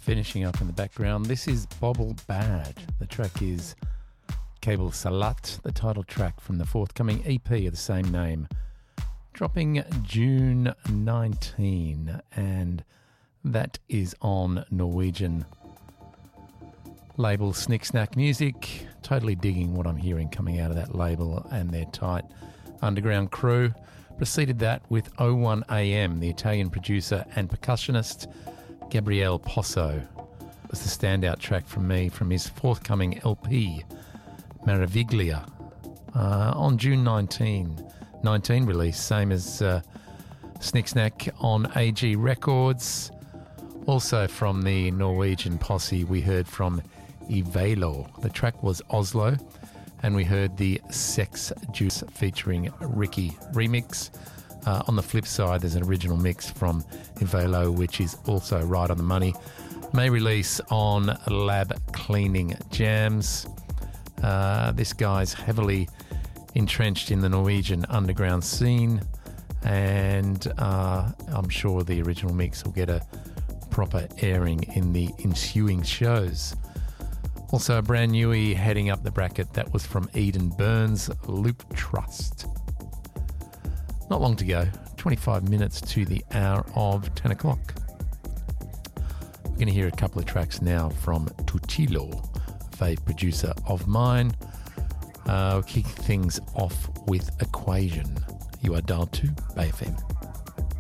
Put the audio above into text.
Finishing up in the background, this is Bobble Bad. The track is Cable Salat, the title track from the forthcoming EP of the same name, dropping June 19, and that is on Norwegian label Snick Snack Music. Totally digging what I'm hearing coming out of that label and their tight underground crew. Preceded that with 01AM, the Italian producer and percussionist Gabriele Posso. It was the standout track from me from his forthcoming LP, Maraviglia, on June 19 release, same as Snick Snack on AG Records. Also from the Norwegian posse, we heard from Ivalo. The track was Oslo, and we heard the Sex Juice featuring Ricky remix. On the flip side, there's an original mix from Ivalo, which is also right on the money. May release on Lab Cleaning Jams. This guy's heavily entrenched in the Norwegian underground scene, and I'm sure the original mix will get a proper airing in the ensuing shows. Also a brand newie heading up the bracket, that was from Eden Burns, Loop Trust. Not long to go, 25 minutes to the hour of 10 o'clock. We're going to hear a couple of tracks now from Tutilo, a fave producer of mine. We'll kick things off with Equation. You are dialed to Bay FM.